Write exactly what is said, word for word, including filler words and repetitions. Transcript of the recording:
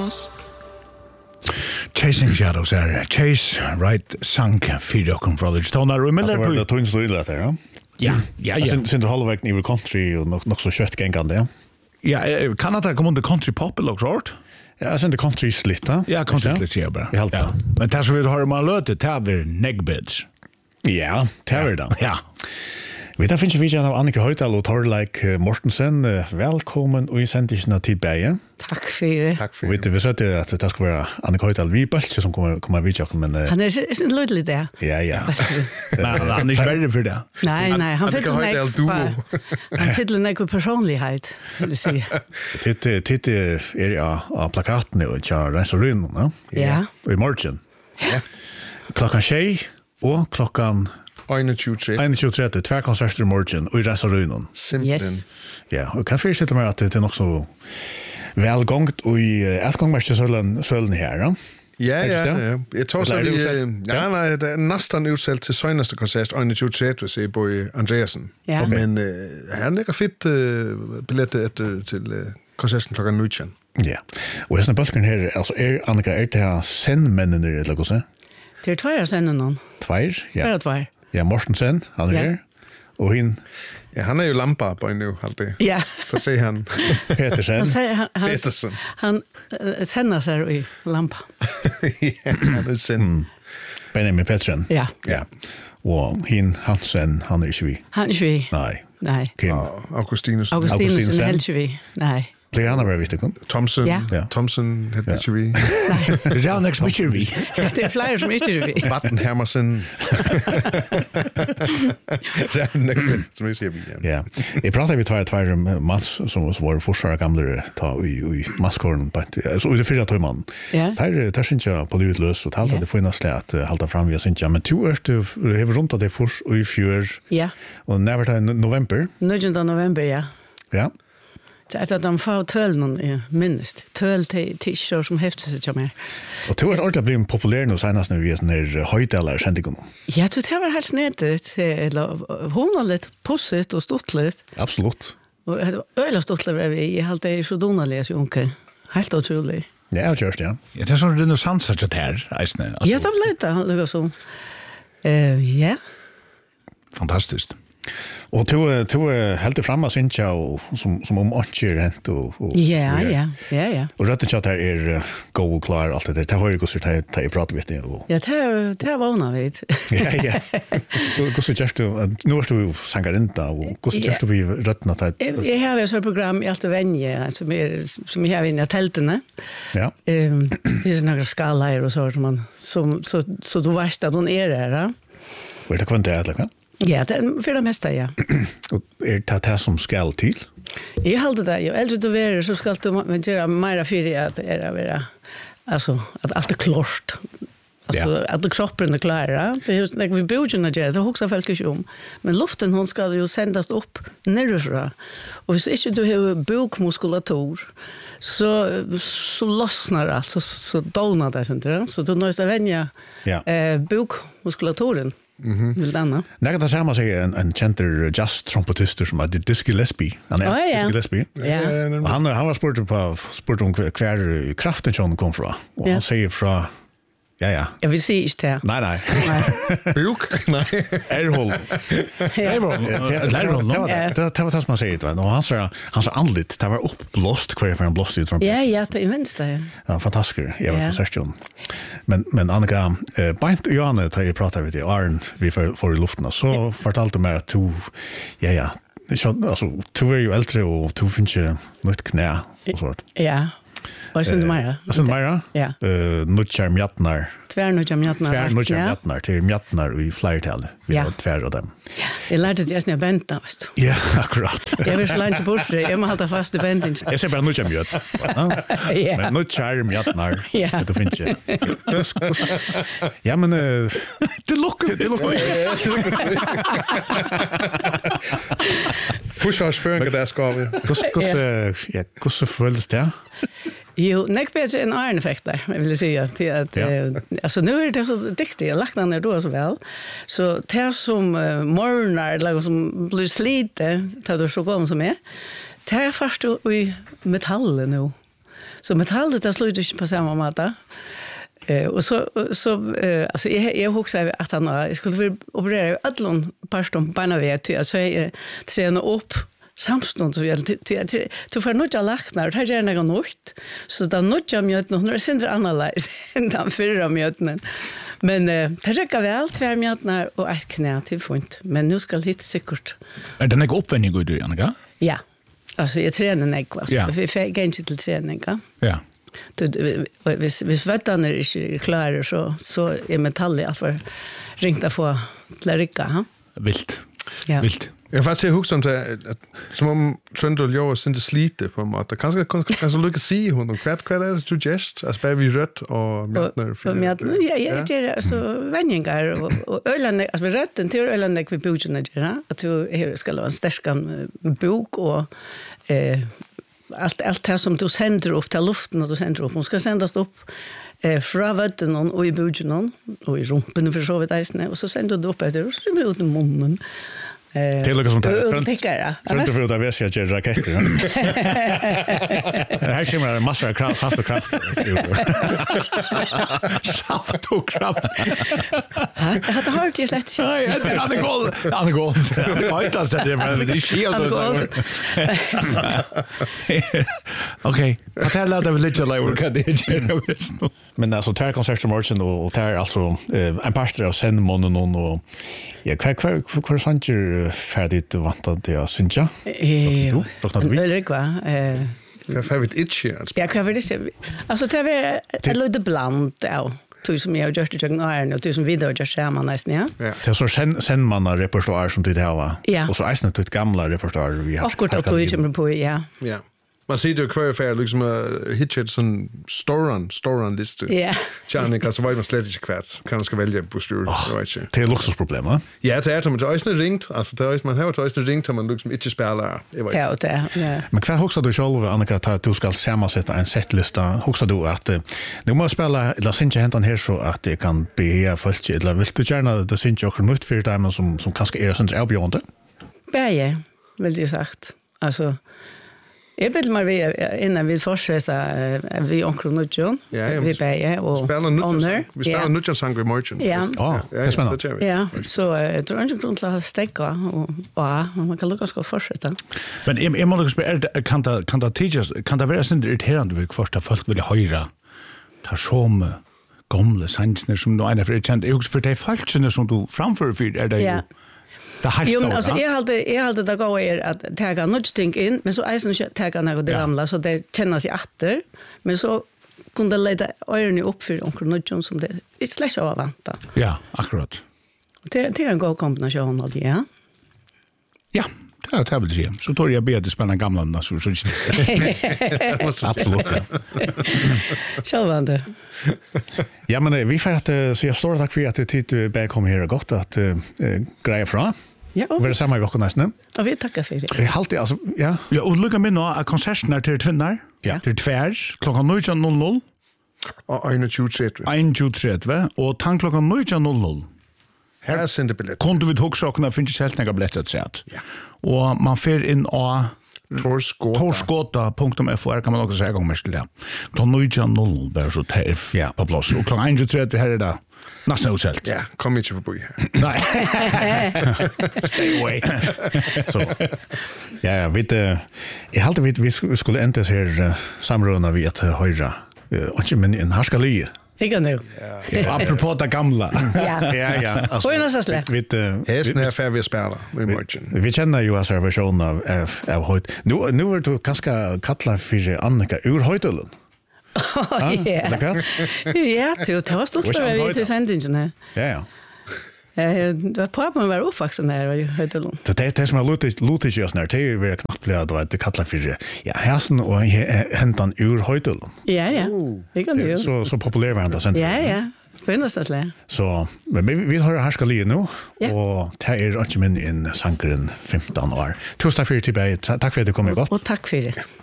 Shadows. Chasing Shadows er Chase Right sang fyrir okkur frá Lodge Tonar og Miller. Det var det tungt stod där, ja. Ja, ja, ja. Sen sen halvvägs ner i country och nog nog så kött gängande, ja. Ja, Kanada kom under country pop eller short. Ja, sen det country slitt, ja. Ja, country slitt ja bara. Ja. Men det så vi har man lötet täver neckbeds. Ja, täver då. Ja. Vi tar finnes vi igjen av Annika Høydal og Torleik Mortensen. Velkommen og i sendisene til Beie. Takk for det. Takk for det. Vi sa at det skal være Annika Høydal Vibelt som kommer, kommer av vidtjokken, men... Han er ikke lødelig det. Ja, ja. Nei, han er ikke verre for det. Nei, nei, han fyller nek på personlighet, vil jeg si. Titt er av plakatene og kjær Reins og Rynen, ja. I morgen. Ja. Klokkan tjei og klokkan... einogtjúgu tretti einogtjúgu tretti, tvær konserter I morgen, og I Reins og Rynen. Yes. Ja, og kan fyrir sitte med at det er nok så velgångt og I etgångmærste sølen her, ja? Ja, ja, ja. Jeg tror så, vi... Ja, nej, det er næsten udsalgt til søjneste koncert, einogtjúgu tretti, hvis jeg bor I Andreasen. Ja. Men uh, han lægger fedt uh, billetter etter til uh, koncerten klokken nitton. Ja, og jeg snakker bølgen her, altså er Annika, er det her sendmennene, eller hva se? Det er tvær sender noen. Tvær, ja. Tvær og tvær. Ja, Mortensen, han er Ja. her. Og hin, Ja, han er jo lampa på en nu, alltid. Ja. Så sier han Petersen. Han, sier- han, han, Petersen. han uh, sender seg I lampa. Ja, han er sin. Benjamin Petersen. Ja. Ja. Og hin Hansen, han er ikke vi. Han er ikke vi. Nei. Nei. Kim. Augustinus. Augustinusen Augustinusen. er helt ikke vi. Nei. Blir han være viktig, kun? Thompson. Ja. Ja. Thompson, helt Ja. ikke vi. Ranex Mitcher vi. Ja, det er flere som ikke er vi. Batten Hermersen. Som jeg sier vi igjen. Ja. Jeg prater vi tar tvær mans som var forsvaret gamle ta i, i maskåren, så i det fyrre tøymann. Ja. Der, der synes jeg på livet løs, og talte Ja. det får næstle at uh, halta fram via synes jeg, men to er du hever rundt av det først og i fjør, Ja. og nær det november. nittende november, ja. Ja. Det er at de får tøl noen i minst. Tøl til tischer som hefter seg til meg. Og to er ordentlig blitt populær nå senest når vi er sånne her høydeler sendingen. Ja, det var helt snedigt. Hun var litt pusset og stått litt. Absolutt. Og det var øyla stått litt vi. Jeg halte det så donalig som unge. Helt utrolig. Ja, jeg har kjørst, ja. Ja, det er sånn renessanser til her, eisne. Ja, det ble det. Det var så. Uh, ja. Fantastiskt. Og to er to er helt fram av Sintja og som som om ikke rent og og Ja, så videre. ja. Ja, ja. Og rett og slett her er uh, go og klar alt det der. Det har jeg også ta ta i prat med det og Ja, det er- det er vana vid. ja ja. Hur så just du nu är du sangarinta och hur så just du vi rötna att Jeg har et sånt program I alt venje, som, er, som jeg har inne I teltene. ja. Um, det er noen skalaer og så, som man, som, så, så du vet at hun er her, ja? Och det kvant det eller Ja, det er for det meste, ja. Och är det det som skall till? Jeg halte det, jo eldre du er, så skal du gjøre mer fyrir at det er å være, altså, at alt er klart. Altså, Ja. at kroppen er klar, ja. Det er jo sånn, vi bor ikke det, det hokser folk ikke om. Men luften, hun skal jo sendes opp nerifra. Og hvis ikke du har bukmuskulatur, så, så lossnar allt, så, så dolnar det, inte? Så du nøyst å venja Ja. eh, bukmuskulaturen. Mm-hmm. Vill denna. Nej, det samma säger en en känter jazz trompetister som hade Dizzy Gillespie. Han är Oh, ja. Dizzy Gillespie. Ja. Och han han var spurt på spurt om kvar kraften som kom från. Och Ja. han säger från ja ja. Jag vill se inte det. Nej nej. Buk? Nej. Erhol. Leirhol. Leirhol, Det no? var det. Det var det som man säger då. Och han sa han sa andligt. Det var uppblåst kvar för en blåst i trumpet. Ja, ja, det är minst det. Ja, fantastiskt. Jag var Ja. på session. Men men Annika, eh Bint och Janne tar ju prata vid det. Arn vi för för i luften så fortalte mer att du ja ja. Det så alltså du är ju äldre och du finns ju nytt knä och sånt. Ja. Vad synd mer? Alltså Maja. Ja. Eh nutchar mjatnar. Tvär nu jam jatna. Tvär nutchar mjatnar till mjatnar i flertal. Vi Ja. har tvär av dem. Ja. Jag lärde det när bänta, vet du. Ja, akkurat. Jag vill så långt bort. Jag måste hålla fast I bänten. Jag ser bara nutchar mjat. Ja. Men nutchar mjatnar. Ja. Det finns ju. Ja, men eh Det lukker. det lukkar. Forsvarsføringer, der skal vi. Kus kus ja, kus så føles det? Jo, nek bättre än Arne-effekter, jag vill säga. Till att, Ja. eh, alltså nu är det så diktigt, jag lagt den då så väl. Så det som uh, morgnar, eller som blir slite, tar du så gång som är, det är först I metallen nu. Så metallet där slår inte på samma mata. Eh och så så eh alltså jag jag också att han jag skulle vilja operera allon parston bana vet jag så jag träna upp samstund så jag till till för något jag lacknar det är något nytt så då något jag möt något när sen analys än den förra möten men eh det räcker väl två möten och ett knä till fint men nu ska lite säkert är det något uppvändning går du Annika? Ja. Alltså jag tränar näck va. Ja. Vi får gå till träning, va? Ja. Du vis vis vettan är inte klar så så är metall i alla fall ringt att få klarika, ha? Vilt. Ja. Vilt. Jag fast jag huxar inte som om Trundle Joe synte slite på mat. Kanske kanske så lycka se hon och kvart kvart är det just as baby rött och mjölknar för mjölknar. Ja, ja, det är så vänningar och ölande alltså rätten till ölande vi bjuder ja. Att du här ska ha en starkan bok och eh allt allt det som du sänder upp till luften och du sänder upp. Hon ska sändas upp eh från vatten och i bujnen och i rumpen för så vet jag och så sänder du upp efter och så blir det ut i munnen. Det är liksom det. Tänker jag. Tror du för att jag ska göra raketter? Det här kommer en massa kraft, saft och kraft. Saft och kraft. Jag hade hört det slett. Nej, det är det gol. Det gol. Det var inte så det men det sker så. Okej. Att här låter väl lite lägre kan det ju. Men alltså tar konserter morgon och tar alltså en pastor av sen månaden och ja, kvar kvar kvar sanger färdigt vantat det synja. Eh, räknar vi. Eller kvar. Eh, jag har vet itchy. Ja, kvar det så. Alltså det är en lite bland ja. Du som jag har gjort det jag när och du som vidare gör samma nästan ja. Det är så sen sen man har repertoar som det här va. Och så är det ett gamla repertoar vi har. Och kort att du kommer på ja. Ja. Man ser ju kvar för liksom uh, hitchet sån storan storan list. Ja. Janika så var man slätt inte kvärt. Kan ska välja på styr right. Det är luxusproblem va? Ja, det är som att Eisner ringt. Alltså det är man har Eisner ringt man liksom inte spelar. Ja, det ja. Men kvar huxar du själv Annika att du ska sammansätta en setlista. Huxar du att nu måste spela eller synja hentan här så att det kan be folk eller vill du gärna det synja också nytt för dem som som kanske är sånt avbjörande? Bäje, vill jag sagt. Alltså jag vill mal vi innan vi fortsätter vi onkro Nudjon. Vi bäje och honor. Vi spelar Nudjon Sangre Merchant. Ja. Ja, det är spännande. Ja, så jag tror inte grund att stäcka och ja, man kan lucka ska fortsätta. Men är är man också kan det kan det teachers kan det vara sånt irriterande för första folk vill höra ta som gamla sangsner som då en för känt är också för det falskne som du framför för är det ju. Det har jo, alltså jag hade jag hade det gå är att ta något ting in men så är det inte ta något det gamla så det känner sig åter men så kunde leda öronen upp för onkel Nudjon som det är släsch av vänta. Ja, akkurat. Det det är en god kombination av det, ja. Ja, det är det vill säga. Så tror jag bättre spänna gamla så så absolut. Självande. Ja men vi får att så jag står tack för att du tid back kom här gott att greja från. Ja, och vi är samma vecka nästan. Och vi tackar för det. Det halt alltså ja. Ja, och lucka med nå att konserten är till tvinnar. Ja. Till tvärs klockan nitton noll noll. Och en tjugotre. En tjugotre och tank klockan nitton noll noll. Här är sin biljett. Kunde vi tog sakerna finns helt några biljetter sätt. Ja. Och man får in a Torskota. Torskota punkt f o kan man också säga gång mest det. Då nitton noll noll bara så träff ja på plats och klockan en tjugotre här är det. Nästan utsält. Ja, kom inte förbi här. Nej. Stay away. Så. Ja, ja, vet du, jag hade vi vi skulle inte se här samruna vi att höra. Och men en harskalie. Higa nu. Ja. Apropå det gamla. Ja. Ja, ja. Alltså, Oj, så släpp. Vi Hästen är färdig att spela i morgon. Vi känner ju alltså version av av höjd. Nu nu vill du kanske kalla för Annika ur höjden. Ja. Ja, det var stort för vi till sändningen. Ja, ja. Eh, det var på man var uppvuxen där i höjden. Det det det som har lutit lutit just när det är vi knappt blir då att det kallar för ja, hästen och hentan ur höjden. Ja, ja. Det kan du. Så så populär var det sen. Ja, ja. Finns det så men vi vi har här ska li nu och ta er inte min in sankeren femton år. Tusen tack för det. Tack för att du kom med gott. Och tack för det.